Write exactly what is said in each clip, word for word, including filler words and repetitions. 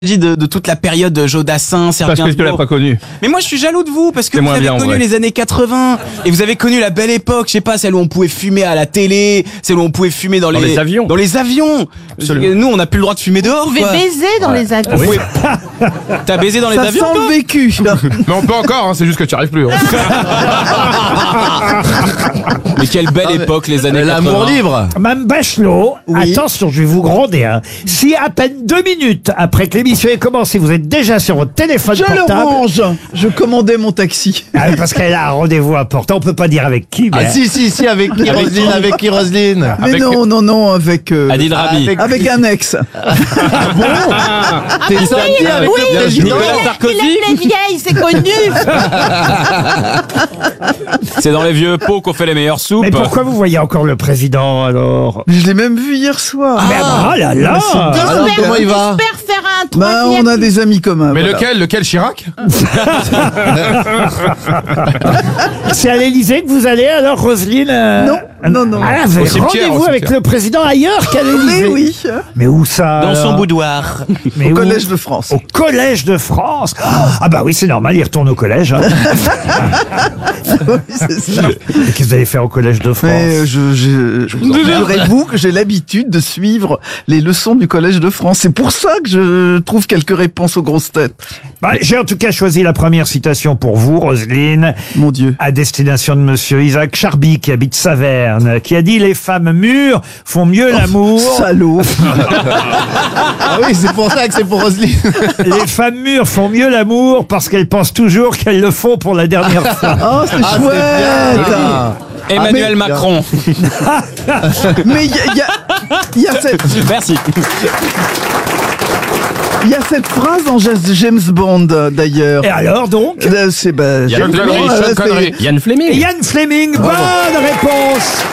dit de, de toute la période de Jodassin, Serge Parce que tu l'as pas connu. Mais moi je suis jaloux de vous parce que C'est vous moins avez bien, en connu vrai. les années quatre-vingts et vous avez connu la belle époque, je sais pas, celle où on pouvait fumer à la télé, celle où on pouvait fumer dans, Dans les avions. Dans les avions. Absolument. Nous on n'a plus le droit de fumer dehors. Vous pouvez quoi. baiser dans les avions. On pouvait- T'as baisé dans les Ça avions sent toi le vécu. Mais on peut encore, hein, c'est juste que tu arrives plus. Hein. Mais quelle belle époque les années L'amour quatre-vingts. libre. Mme Bachelot, Oui. attention, je vais vous gronder. Hein. Si à peine deux minutes après que l'émission ait commencé, vous êtes déjà sur votre téléphone Je le portable, range. Je commandais mon taxi. ah, parce qu'elle a un rendez-vous important, on peut pas dire avec qui, mais Ah si, si, si, avec qui, Roselyne, avec qui, Roselyne? Mais non, non, non, avec euh, Adil Rami. avec- avec un ex. T'es sorti avec oui, le président? Nicolas Il Sarkozy. aime les vieilles, c'est connu. C'est dans les vieux pots qu'on fait les meilleures soupes. mais pourquoi vous voyez encore le président alors? Je l'ai même vu hier soir. Mais oh là là. Alors, comment il va? J'espère faire un Bah, troisième. on a des amis communs. Mais voilà. lequel Lequel Chirac? C'est à l'Élysée que vous allez alors, Roselyne euh, Non, non, non. Ah, vous Au avez cimetière, rendez-vous au avec cimetière. le président ailleurs qu'à l'Élysée. Mais oui, Mais où ça Dans son alors boudoir. Mais au où Collège de France. Au Collège de France. Ah bah oui, c'est normal, il retourne au collège. Hein. Oui, c'est ça. Et Qu'est-ce que vous allez faire au Collège de France? Mais euh, je, je, je figurez-vous que j'ai l'habitude de suivre les leçons du Collège de France. C'est pour ça que je trouve quelques réponses aux grosses têtes. Bah, j'ai en tout cas choisi la première citation pour vous, Roselyne, Mon Dieu. à destination de monsieur Isaac Charby, qui habite Saverne, qui a dit « Les femmes mûres font mieux l'amour. Salaud. Ah oui, c'est pour ça que c'est pour Roselyne. Les femmes mûres font mieux l'amour parce qu'elles pensent toujours qu'elles le font pour la dernière fois. Oh, c'est Ah, chouette. c'est bien. Emmanuel mais- Macron. Mais il y a, il y a- il y a cette, Merci. il y a cette phrase en James Bond euh, d'ailleurs. Et alors donc Euh, C'est bah, Sean James Connery, Bond, Sean euh, c'est- Connery. Yann Fleming. Yann Fleming, bonne réponse.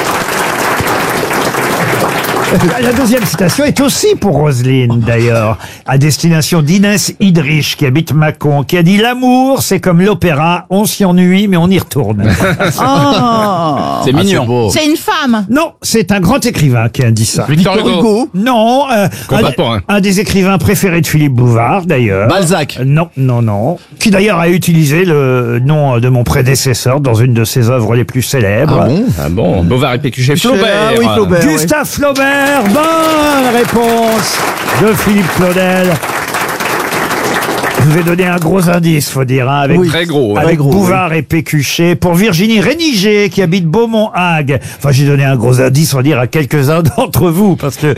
La deuxième citation est aussi pour Roselyne, d'ailleurs, à destination d'Inès Idrich, qui habite Mâcon, qui a dit « L'amour, c'est comme l'opéra, on s'y ennuie, mais on y retourne. Ah. C'est Ah, mignon. c'est beau. C'est une femme. » Non, c'est un grand écrivain qui a dit ça. Victor Hugo. Hugo. Non, euh, un, Contemporain. un des écrivains préférés de Philippe Bouvard, d'ailleurs. Balzac. Euh, Non, non, non. Qui d'ailleurs a utilisé le nom de mon prédécesseur dans une de ses œuvres les plus célèbres. Ah bon? Ah bon, Beauvoir et Pécuchet. Flaubert. Ah oui, Flaubert. oui. Gustave Flaubert, bonne réponse de Philippe Claudel. Je vous ai donné un gros indice, faut dire, hein, avec, Oui. Très gros. ouais. avec gros, Bouvard et Pécuchet. Pour Virginie Réniger, qui habite Beaumont-Hague. Enfin, j'ai donné un gros indice, on va dire, à quelques-uns d'entre vous, parce que...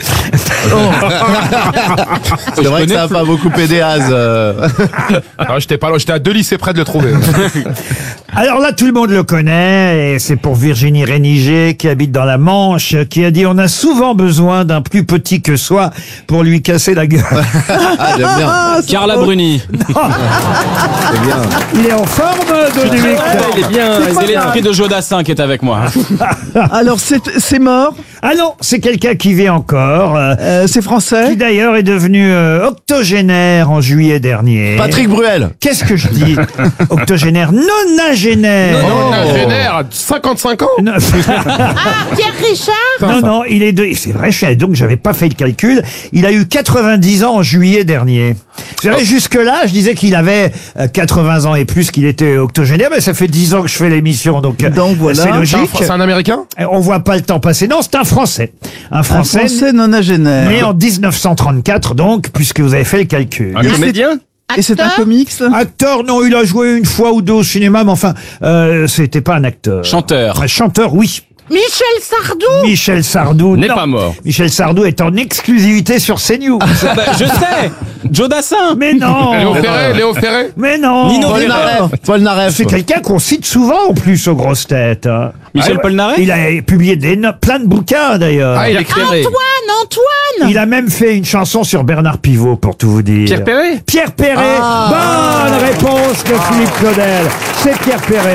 C'est vrai que ça n'a pas beaucoup aidé Az. euh. Ah, j'étais pas là, j'étais à deux lycées près de le trouver. Alors là, tout le monde le connaît, et c'est pour Virginie Réniger, qui habite dans la Manche, qui a dit « On a souvent besoin d'un plus petit que soi pour lui casser la gueule. Ah, j'aime bien. Carla Bruni. C'est bien. » Il est en forme, Dominique. Il est bien. C'est l'esprit de Jodassin qui est avec moi. Alors c'est c'est mort. Ah non, c'est quelqu'un qui vit encore, euh, Euh, c'est qui français. d'ailleurs est devenu euh, octogénaire en juillet dernier. Patrick Bruel. Qu'est-ce que je dis? Octogénaire, nonagénaire. On a génère cinquante-cinq ans. Non, Ah, Pierre Richard. non, non, il est de... C'est vrai, je suis... donc j'avais pas fait le calcul. Il a eu quatre-vingt-dix ans en juillet dernier. Vous savez, jusque-là, je disais qu'il avait euh, quatre-vingts ans et plus qu'il était octogénaire, mais ça fait dix ans que je fais l'émission, donc, euh, Donc, voilà. c'est C'est un, logique. Fr- c'est un Américain? On voit pas le temps passer. Non, c'est un Français. Un Un Français, français nonagénaire. né en dix-neuf cent trente-quatre, donc, puisque vous avez fait le calcul. Un comédien. Et c'est un Acteur. comics. Acteur, non, il a joué une fois ou deux au cinéma, mais enfin, euh, c'était pas un acteur. Chanteur. Un chanteur, oui. Michel Sardou. Michel Sardou, N'est non. pas mort. Michel Sardou est en exclusivité sur CNews. Bah, je sais. Jodassin. Mais non. Léo Ferré, Léo Ferré. Mais non. Nino Paul River. Naref. Paul Naref. C'est quelqu'un qu'on cite souvent en plus aux grosses têtes. hein. Michel Ah, Polnareff. Il a publié des no- plein de bouquins d'ailleurs. Ah, il est Pierre Perret. Antoine, Antoine. Il a même fait une chanson sur Bernard Pivot, pour tout vous dire. Pierre Perret. Pierre Perret. Ah. Bonne réponse de Philippe Claudel. C'est Pierre Perret.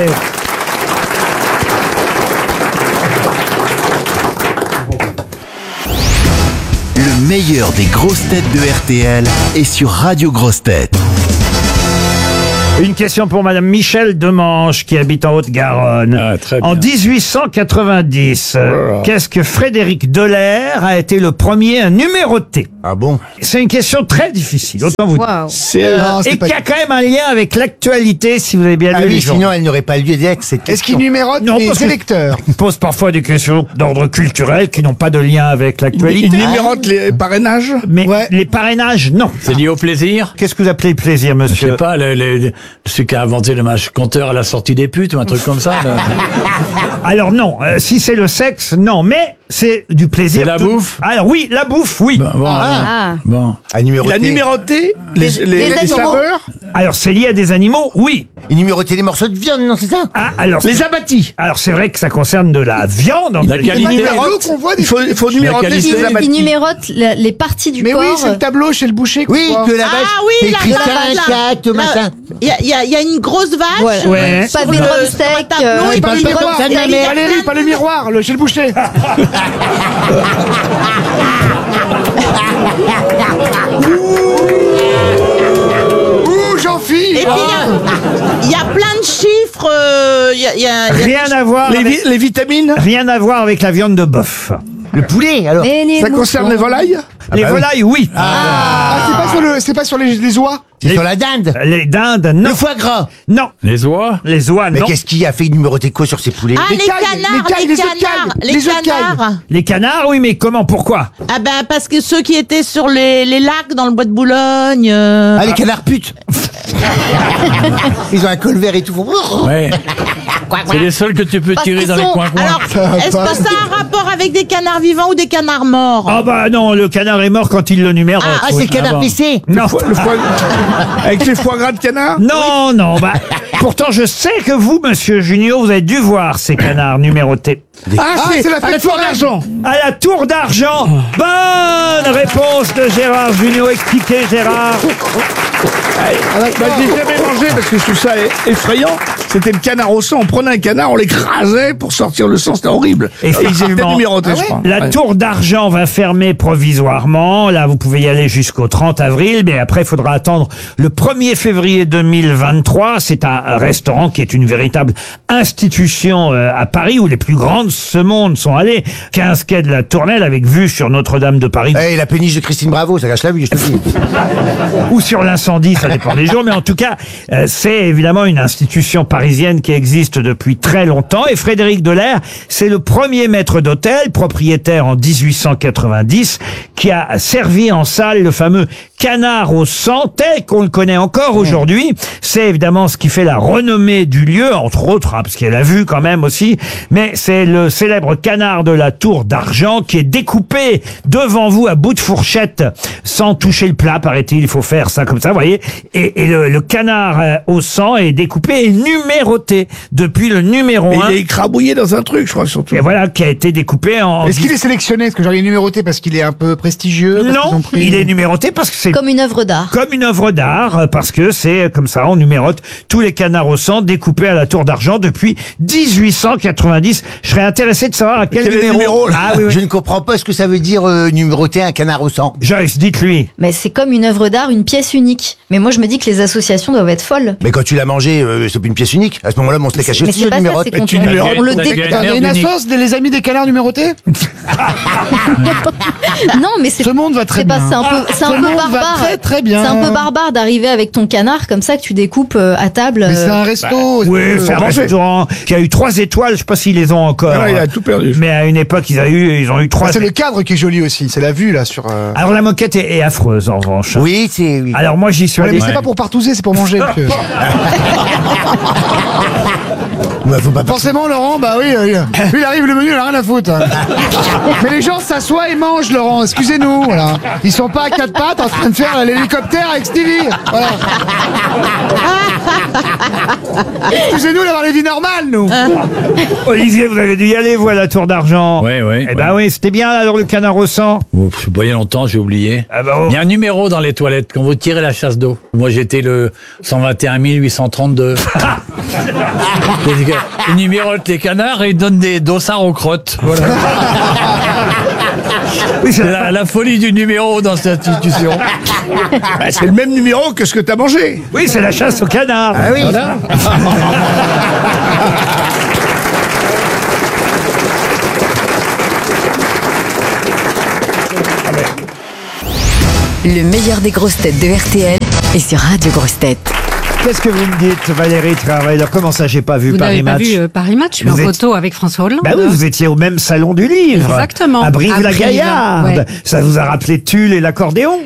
Le meilleur des grosses têtes de R T L est sur Radio Grosses Têtes. Une question pour Madame Michel Demange, qui habite en Haute-Garonne. Ah, très bien. En dix-huit cent quatre-vingt-dix, euh, qu'est-ce que Frédéric Delair a été le premier à numéroter? Ah bon? C'est une question très difficile, autant vous dire. Waouh. C'est euh, Et qui a quand même un lien avec l'actualité, si vous avez bien Ah lu oui, les journaux. sinon elle n'aurait pas lieu d'être cette question. Est-ce qu'il numérote Non, parce les que- électeurs? On pose parfois des questions d'ordre culturel qui n'ont pas de lien avec l'actualité. Il numérote les parrainages? Mais Ouais. les parrainages, non. C'est lié au plaisir? Qu'est-ce que vous appelez plaisir, Je monsieur? sais pas, le, le- celui qui a inventé le match compteur à la sortie des putes ou un truc comme ça. là. Alors non, euh, si c'est le sexe, non, mais c'est du plaisir. C'est la Tout- bouffe? Alors oui, la bouffe, oui. Bon, bon, Ah. bon. À numéroter. Il a numéroté les, les, les les animaux. saveurs? Alors c'est lié à des animaux, oui. Il numérotait les morceaux de viande, non, c'est ça? Ah, alors Les abattis. alors c'est vrai que ça concerne de la viande. en La quelque qualité. Il numérote. qu'on voit, il faut, il faut La numéroter qualité. les Il, abattis. il numérote la- les parties du Mais corps. oui, c'est le tableau chez le boucher. qu'on Oui, voit. que la vache. Ah oui, c'est la écrit vache, cinq, là. quatre, Là, machin. Il y a, il y a- il y a une grosse vache. Ouais. Ouais. sur Pas des le- drums sur un steak, tableau, euh, et Pas puis le il y a miroir, plein de- il y a Valérie, plein pas de- le miroir, le, chez le boucher. Ouh, Jean-Philippe. Et puis il y a- il y, a plein de chiffres. euh, Il y a, il y a- il y a Rien des- à voir. Les, avec, vi- les vitamines. rien à voir avec la viande de bœuf. Le poulet, alors. Mais les Ça moutons. concerne les volailles. les bah oui. volailles, oui. Ah, c'est pas sur le, c'est pas sur les, les oies. C'est sur la dinde. Les dindes, non. Le foie gras. Non. Les oies? Les oies, Mais non. qu'est-ce qui a fait numéroter quoi sur ces poulets? Ah, les, Les cailles, canards, les cailles, les, les œufs de canards, caille, les, les œufs de caille. canards. Les canards, oui, mais comment, pourquoi? Ah ben parce que ceux qui étaient sur les, les lacs dans le bois de Boulogne. euh, Ah, les canards putes. Ils ont un col vert et tout. Ouais. C'est les seuls que tu peux Parce tirer qu'ils dans les sont- coins-coins. Alors, est-ce que ça a un rapport avec des canards vivants ou des canards morts? Ah bah non, le canard est mort quand il le numérote. Ah, Ah, c'est le canard pissé. Non. Le foie, avec les foie gras de canard. Non, non, bah, pourtant je sais que vous, monsieur Junio, vous avez dû voir ces canards numérotés. Ah, c'est la fête foire d'argent. À la tour d'argent. Bonne réponse de Gérard Junio. Expliquez, Gérard. Bah, j'ai jamais mangé parce que je trouve ça effrayant. C'était le canard au sang. On prenait un canard, on l'écrasait pour sortir le sang. C'était horrible. Effectivement. C'était numéroté, je crois. La Ouais. tour d'argent va fermer provisoirement. Là, vous pouvez y aller jusqu'au trente avril, mais après, il faudra attendre le premier février deux mille vingt-trois. C'est un restaurant qui est une véritable institution euh, à Paris, où les plus grandes de ce monde sont allées. quinze quai de la Tournelle, avec vue sur Notre-Dame de Paris. Eh, la péniche de Christine Bravo, ça gâche la vue, je te dis. Ou sur l'incendie, ça dépend des jours, mais en tout cas, euh, c'est évidemment une institution parisienne qui existe depuis très longtemps. Et Frédéric Delair, c'est le premier maître d'hôtel, propriétaire en dix-huit cent quatre-vingt-dix, qui a servi en salle le fameux canard au sang, tel qu'on le connaît encore aujourd'hui. C'est évidemment ce qui fait la renommée du lieu, entre autres, hein, parce qu'il y a la vue quand même aussi, mais c'est le célèbre canard de la Tour d'Argent qui est découpé devant vous à bout de fourchette, sans toucher le plat, paraît-il. Il faut faire ça comme ça, vous voyez. Et, et le, le canard euh, au sang est découpé et numéroté depuis le numéro Et un. il est écrabouillé dans un truc, je crois, surtout. Et voilà, qui a été découpé en... Est-ce qu'il est sélectionné? Est-ce que j'aurais numéroté parce qu'il est un peu prestigieux? parce qu'ils Non, ont pris- il est numéroté parce que c'est Comme une œuvre d'art. comme une œuvre d'art, euh, parce que c'est comme ça, on numérote tous les canards au sang découpés à la Tour d'Argent depuis dix-huit cent quatre-vingt-dix. Je serais intéressé de savoir à quel, Quel est le numéro. numéro, là Ah oui, oui. Je ne comprends pas ce que ça veut dire euh, numéroter un canard au sang. Joyce, dites-lui. Mais c'est comme une œuvre d'art, une pièce unique. Mais moi, je me dis que les associations doivent être folles. Mais quand tu l'as mangé, euh, c'est plus une pièce unique. À ce moment-là, on se l'est caché Mais aussi, c'est le pas ça, numérote. c'est Mais quand tu on, numérotes. on le T'as dé- gagné. Attends, il y a une Merde unique. assoce des les amis des canards numérotés? Non, mais c'est Ce monde va très c'est pas- bien. c'est un peu, c'est Ce un peu monde va barbare. très très bien. C'est un peu barbare d'arriver avec ton canard comme ça que tu découpes euh, à table. Mais c'est euh, un resto. Oui, euh, c'est un manger. restaurant qui a eu trois étoiles. Je sais pas s'ils les ont encore. Ah ouais, il a tout perdu. Mais à une époque, ils, a eu, ils ont eu trois. Ah, c'est le cadre qui est joli aussi. C'est la vue là sur. euh, Alors la moquette est, est affreuse en revanche. Oui, c'est. oui. Alors moi j'y suis ouais, allé. mais c'est pas pour partouzer, c'est pour manger. monsieur. Ouais, faut pas Forcément, Laurent, bah oui, euh, lui il arrive le menu, il a rien à foutre. hein. Mais les gens s'assoient et mangent, Laurent. Excusez-nous, voilà. Ils sont pas à quatre pattes en train de faire l'hélicoptère avec Stevie. Voilà. Excusez-nous d'avoir les vies normales, nous. Olivier, vous avez dû y aller, vous, à la Tour d'Argent. Ouais, ouais, Eh ben oui, c'était bien alors le canard au sang. Ouf, je voyais longtemps, j'ai oublié. Ah bah, oh. Il y a un numéro dans les toilettes quand vous tirez la chasse d'eau. Moi, j'étais le cent vingt et un mille huit cent trente-deux. Il numérote les canards et il donne des dossards aux crottes. Voilà. Oui, C'est c'est la, la folie du numéro dans cette institution. Bah, c'est le même numéro que ce que t'as mangé. oui, c'est la chasse au canard. Ah oui. Le meilleur des grosses têtes de R T L est sur Radio Grosses Têtes. Qu'est-ce que vous me dites, Valérie Travail? Comment ça, j'ai pas vu Vous Paris n'avez pas Match? vu euh, Paris Match, je suis Vous en êtes- photo avec François Hollande. Bah oui, vous étiez au même salon du livre. Exactement. À À Brive-la-Gaillarde. Brive, ouais. Ça vous a rappelé Tulle et l'accordéon?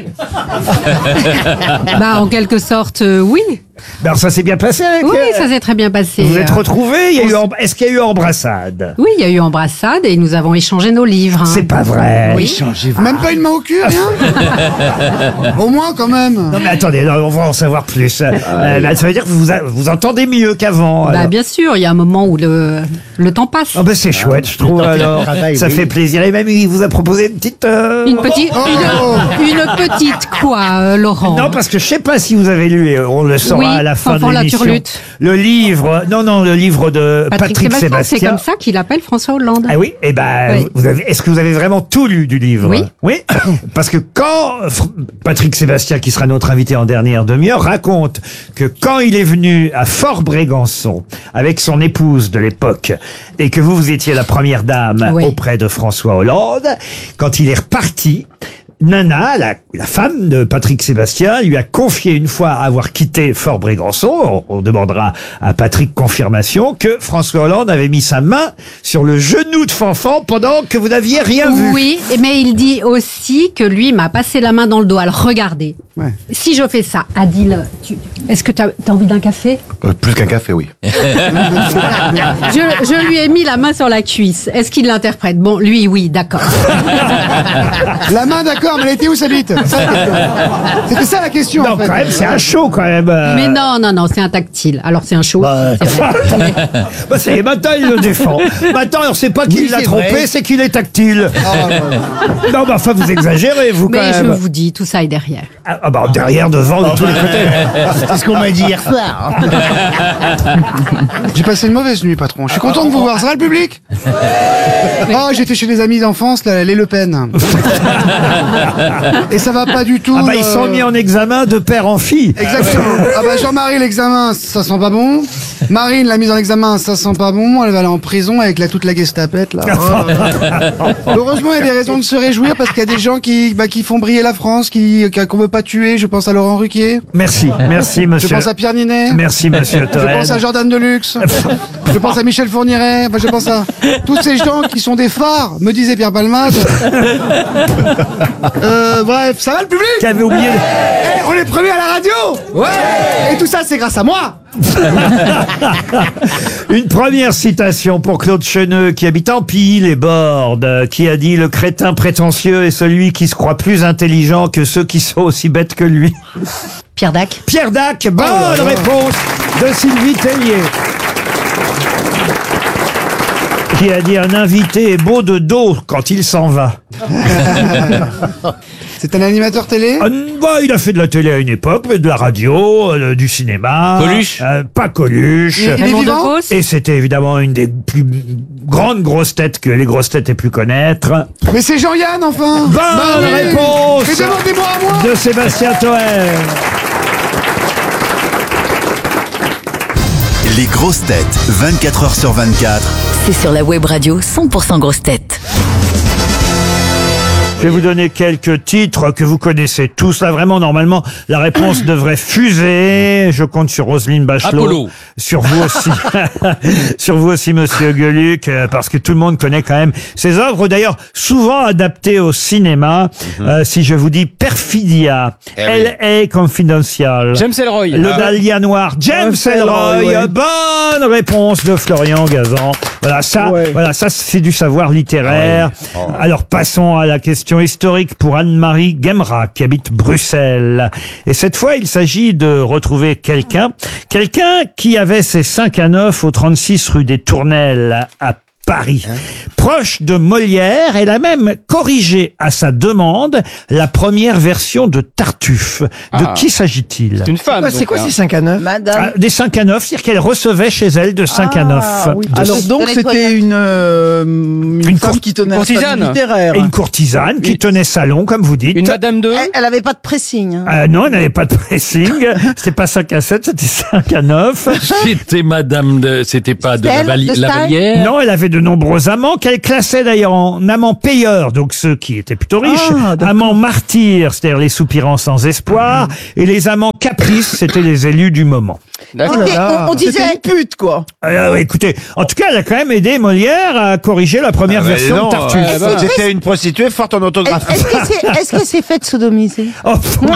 Bah, en quelque sorte, euh, oui. Alors ça s'est bien passé avec Oui, euh, ça s'est très bien passé. Vous êtes Euh, retrouvés? Il y a on eu s- em- Est-ce qu'il y a eu embrassade? Oui, il y a eu embrassade et nous avons échangé nos livres. hein. C'est pas vrai. Oui. Même pas une main au cul, rien Au moins, quand même. Non mais attendez, non, on va en savoir plus. Euh, bah, ça veut dire que vous a- vous entendez mieux qu'avant. Bah, alors. bien sûr, il y a un moment où le, le temps passe. Oh bah c'est chouette, je trouve. Alors, travail, ça oui. fait plaisir. Et même il vous a proposé une petite. euh, Une petite, une, une petite quoi, euh, Laurent? Non, parce que je sais pas si vous avez lu, et on le saura Oui, à la fin Fanfan de la l'émission. Turlute. Le livre, non, non, le livre de Patrick, Patrick, Sébastien, Sébastien. c'est comme ça qu'il appelle François Hollande. Ah oui, eh ben, Oui. vous avez, est-ce que vous avez vraiment tout lu du livre? Oui. Oui. Parce que quand Fr- Patrick Sébastien, qui sera notre invité en dernière demi-heure, raconte que quand il est venu à Fort-Brégançon avec son épouse de l'époque et que vous, vous étiez la première dame Oui. auprès de François Hollande, quand il est reparti, Nana, la, la femme de Patrick Sébastien, lui a confié une fois avoir quitté Fort-Brégançon, on, on demandera à Patrick confirmation, que François Hollande avait mis sa main sur le genou de Fanfan pendant que vous n'aviez rien vu. Oui, mais il dit aussi que lui m'a passé la main dans le dos. Alors regardez, Ouais. si je fais ça, Adil, tu... est-ce que tu as envie d'un café? Euh, plus qu'un café, oui. je, je lui ai mis la main sur la cuisse. Est-ce qu'il l'interprète? Bon, lui, oui, d'accord. La main, d'accord, mais elle était où sa bite? Ça, la question. C'était ça la question, Non, en fait. quand même, c'est un show quand même. euh. Mais non, non, non, c'est un tactile. Alors c'est un show. Bah, c'est vrai. Mais- Bah, c'est maintenant il le défend. Maintenant, alors c'est pas qu'il Oui, l'a c'est trompé, vrai. c'est qu'il est tactile. Ah, ouais, ouais. Non, bah enfin vous exagérez vous quand Mais je même. vous dis, tout ça est derrière. Ah ah, bah derrière, devant, de tous les côtés. C'est ce qu'on m'a dit hier soir. J'ai passé une mauvaise nuit, patron. Je suis content de vous voir. Ça va, le public? Ah, j'étais chez des amis d'enfance, là, les Le Pen. Et ça va pas du tout. Ah bah ils euh, sont mis en examen de père en fille. Exactement. Ah bah Jean-Marie, l'examen, ça sent pas bon. Marine, la mise en examen, ça sent pas bon. Elle va aller en prison avec la, toute la gestapette, là. Oh. Heureusement, il y a des raisons de se réjouir parce qu'il y a des gens qui, bah, qui font briller la France, qui, qu'on veut pas tuer. Je pense à Laurent Ruquier. Merci, merci Je monsieur. pense à Pierre Ninet. Merci monsieur Je Toen. pense à Jordan Deluxe. Je pense à Michel Fourniret. Enfin, je pense à tous ces gens qui sont des phares, me disait Pierre Palmade. Euh, bref, ça va le public? Qui avait oublié. Eh, on est premiers à la radio. Ouais. Et tout ça, c'est grâce à moi. Une première citation pour Claude Cheneux, qui habite en Pille et Bordes, qui a dit: le crétin prétentieux est celui qui se croit plus intelligent que ceux qui sont aussi bêtes que lui. Pierre Dac. Pierre Dac, bonne réponse de Sylvie Tellier. Qui a dit: un invité est beau de dos quand il s'en va. C'est un animateur télé? Ah, bah, il a fait de la télé à une époque, mais de la radio, euh, du cinéma. Coluche Euh, Pas Coluche. Il- il est Raymond vivant? Devos. Et c'était évidemment une des plus grandes grosses têtes que les grosses têtes aient pu connaître. Mais c'est Jean-Yann, enfin. Bonne Bah oui. réponse Mais demandez-moi à moi. de Sébastien Toen. Les grosses têtes, vingt-quatre heures sur vingt-quatre. C'est sur la web radio cent pour cent grosses têtes. Je vais vous donner quelques titres que vous connaissez tous. Là, vraiment, normalement, la réponse devrait fuser. Je compte sur Roselyne Bachelot. Apollo. Sur vous aussi. Sur vous aussi, monsieur Gueluc, euh, parce que tout le monde connaît quand même ces œuvres, d'ailleurs, souvent adaptées au cinéma. Euh, si je vous dis Perfidia, Eh oui. L A Confidential, James Ellroy. Le Dahlia Noir, James Ellroy, ouais. bonne réponse de Florian Gazan. Voilà, ça, Ouais. voilà, ça, c'est du savoir littéraire. Alors, passons à la question historique pour Anne-Marie Guemra, qui habite Bruxelles. Et cette fois, il s'agit de retrouver quelqu'un, quelqu'un qui avait ses cinq à neuf au trente-six rue des Tournelles à Paris. Proche de Molière, elle a même corrigé à sa demande la première version de Tartuffe. De Ah. qui s'agit-il? C'est une femme. Ouais, c'est donc, quoi hein. ces cinq à neuf? Madame. Ah, des cinq à neuf, c'est-à-dire qu'elle recevait chez elle de cinq à neuf. Ah, oui. De- Alors donc c'était une, euh, une, Une femme cour- qui tenait un courtisane. salon littéraire. Et une courtisane qui tenait salon, comme vous dites. Une Madame de. Elle, elle avait pas de pressing. hein. Ah non, elle n'avait pas de pressing. C'était pas cinq à sept, c'était cinq à neuf. C'était madame de, c'était pas de la, Stella, Vali- de la Stahl Vallière. Non, elle avait de nombreux amants, qu'elle classait d'ailleurs en amants payeurs, donc ceux qui étaient plutôt riches, Ah, d'accord. amants martyrs, c'est-à-dire les soupirants sans espoir, et les amants caprices, c'était les élus du moment. Oh là là, on disait- c'était une pute, quoi. Euh, écoutez, en tout cas, elle a quand même aidé Molière à corriger la première Ah, mais version non, de Tartuffe. euh, bah, C'était une prostituée forte en autographie. Est-ce que c'est est-ce que c'est fait de sodomiser? Oh,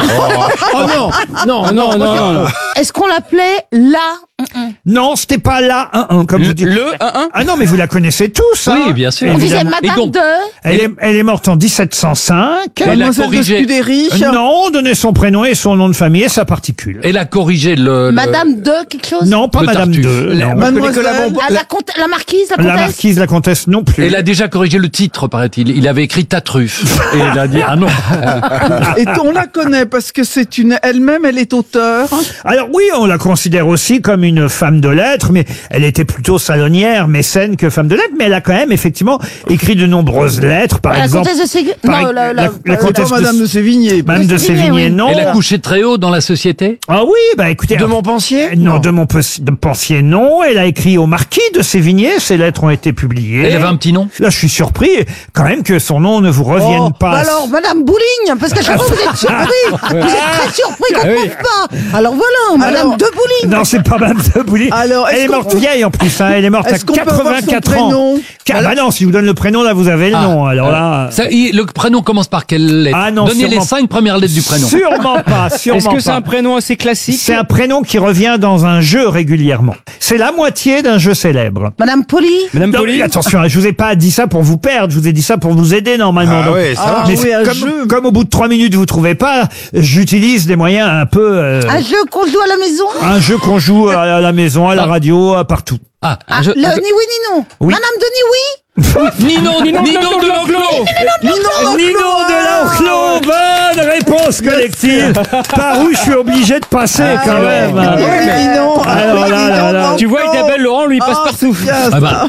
Oh non, non, non, non, non. Est-ce qu'on l'appelait la non, c'était pas là un un comme vous dites. Le un un Ah non, mais vous la connaissez tous. hein. Oui, bien sûr. On disait Évidemment. Et Madame donc- de Elle est, elle est morte en dix-sept cent cinq. Elle a Mademoiselle de corrigé. Scudéry. Non, on donnait son prénom et son nom de famille et sa particule. Elle a corrigé le. le- Madame de quelque chose. Non, pas Le Madame Tartuffe. de. La- non. Mademoiselle. Ah, la, comte- la marquise, la La comtesse. marquise, la comtesse non plus. Elle a déjà corrigé le titre, paraît-il. Il avait écrit ta truffe. Et il a dit ah non. Et on la connaît parce que c'est une, elle-même, elle est auteure. Alors oui, on la considère aussi comme une femme de lettres, mais elle était plutôt salonnière, mécène que femme de lettres, mais elle a quand même effectivement écrit de nombreuses lettres, par La exemple. comtesse de Ségur. par Non, ex- la, la, la- la la- C'est comtesse pas Madame de Sévigné. Madame de Sévigné, Sévigné, oui. non. Elle a couché très haut dans la société. Ah oui, bah écoutez. De Montpensier? Non, de Montpensier, non. Elle a écrit au marquis de Sévigné, ses lettres ont été publiées. Elle avait un petit nom. Là, je suis surpris quand même que son nom ne vous revienne Oh, pas. bah alors, Madame Bouligne, parce qu'à chaque fois vous êtes surpris, vous êtes très surpris qu'on ne trouve pas. Alors voilà, Madame Alors- de Bouligne. Non, c'est pas Madame de Bouligne. Alors, est-ce elle est qu'on morte peut- vieille en plus. Hein. Elle est morte à Est-ce qu'on peut avoir son quatre-vingt-quatre ans. prénom? Car, bah non, si je vous donne le prénom, là, vous avez le Ah. nom. Alors là. Ça, il- le prénom commence par quelle lettre Ah non, Donnez les sûrement- cinq premières lettres du prénom. Sûrement pas, sûrement Est-ce que c'est pas. un prénom assez classique? C'est un prénom qui revient dans un jeu régulièrement. C'est la moitié d'un jeu célèbre. Madame Poli. Madame Non, Poli? mais attention, je vous ai pas dit ça pour vous perdre, je vous ai dit ça pour vous aider normalement. Ah Donc, oui, ça Ah, marche. mais oui, un comme, jeu. comme au bout de trois minutes vous trouvez pas, j'utilise des moyens un peu euh, Un jeu qu'on joue à la maison. un jeu qu'on joue à la maison, à la radio, à partout. Ah, Ah, je- le, ni oui ni non. Oui. Madame de ni oui. Ninon, Ninon, Ninon de l'enclos. Ninon de l'enclos, bonne réponse collective. Par où je suis obligé de passer quand même. Oui, mais non. Alors là, là, là. Tu vois, il t'appelle Laurent, lui, il passe Ah, partout. Ah bah,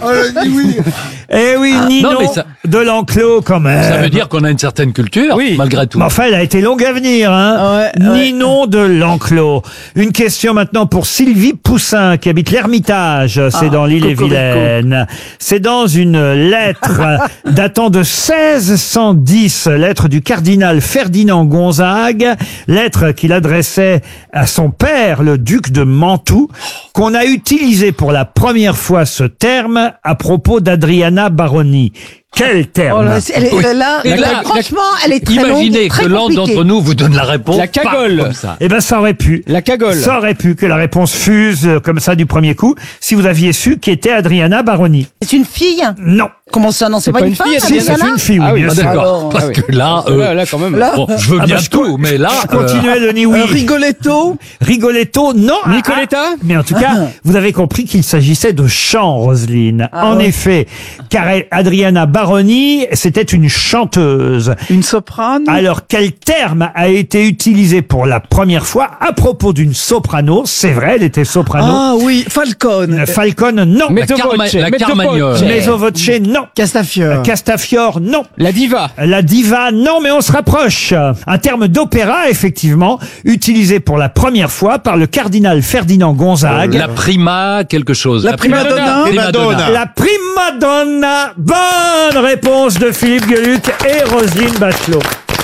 Eh oui, Ninon non, mais ça- de l'enclos quand même. ça veut dire qu'on a une certaine culture, Oui. malgré tout. Mais enfin, elle a été longue à venir, hein. Ouais, ouais. Ninon de l'Enclos. Une question maintenant pour Sylvie Poussin, qui habite l'Ermitage. C'est Ah, dans l'île-et-Vilaine. C'est dans une lettre datant de seize cent dix, lettre du cardinal Ferdinand Gonzague, lettre qu'il adressait à son père, le duc de Mantoue, qu'on a utilisé pour la première fois ce terme à propos d'Adriana Baroni. Quel terme? Oh là, c'est- elle est- Oui. là, Et là, là, franchement, elle est très longue, Imaginez très que l'un compliquée. d'entre nous vous donne la réponse. La paf, cagole. comme ça. Eh ben, ça aurait pu. La cagole. Ça aurait pu que la réponse fuse euh, comme ça du premier coup, si vous aviez su qui était Adriana Baroni. C'est une fille. Non. Comment ça, non, c'est pas, pas une, une femme, fille, Si, c'est Adriana une fille, oui, Ah oui, bien Ah, sûr. d'accord. Alors, Parce ah oui. que là, euh, Là, là, quand même. Là, bon, je veux Ah bien bah, je tout, mais là, euh, Continuez le ni oui. Euh, Rigoletto. Rigoletto, non. Ah, Nicoletta ah, Mais en tout cas, vous avez compris qu'il s'agissait de chant, Roselyne. Ah en ouais. effet, car elle- Adriana Baroni, c'était une chanteuse. Une soprane. Alors, quel terme a été utilisé pour la première fois à propos d'une soprano? C'est vrai, elle était soprano. Ah oui, Falcone. Falcon, non. la, Mezzo Carma- voce, la mezzo Carmagnole. voce. Mezzo voce, non. Castafiore. Castafiore, non. La diva. La diva, non, mais on se rapproche. Un terme d'opéra, effectivement, utilisé pour la première fois par le cardinal Ferdinand Gonzague. La prima, quelque chose. La prima donna. Prima donna. La prima donna. Bonne réponse de Philippe Gueluc et Roselyne Bachelot.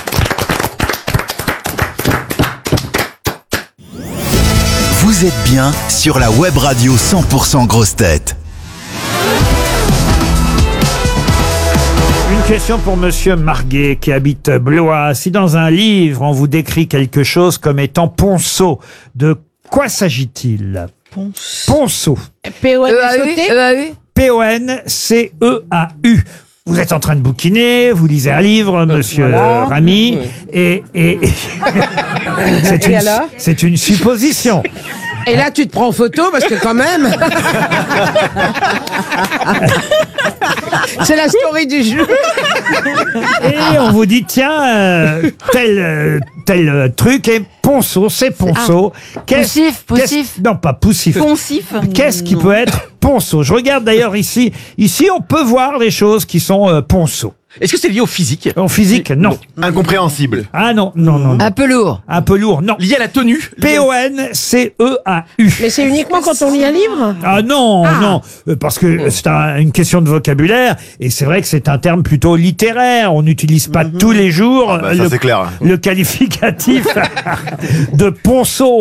Vous êtes bien sur la web radio cent pour cent Grosses Têtes. Une question pour Monsieur Marguet qui habite Blois. Si dans un livre on vous décrit quelque chose comme étant ponceau, de quoi s'agit-il? Ponceau. P O N S O T. P O N C E A U. Vous êtes en train de bouquiner, vous lisez un livre, monsieur voilà. Rami, et, et, et- c'est Et une, alors c'est une supposition. Et là, tu te prends en photo parce que quand même. C'est la story du jeu. Et on vous dit, tiens, euh, tel, euh, tel euh, truc est ponceau, c'est ponceau. Qu'est-ce- Poussif, qu'est-ce- poussif. Non, pas poussif. Poncif. Qu'est-ce qui peut être ponceau? Je regarde d'ailleurs ici. Ici, on peut voir des choses qui sont euh, ponceau. Est-ce que c'est lié au physique? En physique, non. Incompréhensible. Ah non, non, non. non. Un peu lourd. Un peu lourd, non. Lié à la tenue? P O N C E A U. Mais c'est uniquement quand on lit un livre? Ah non, non, euh, parce que c'est un- une question de vocabulaire, et c'est vrai que c'est un terme plutôt littéraire. On n'utilise pas tous les jours bah, ça, le, c'est clair. le qualificatif de ponceau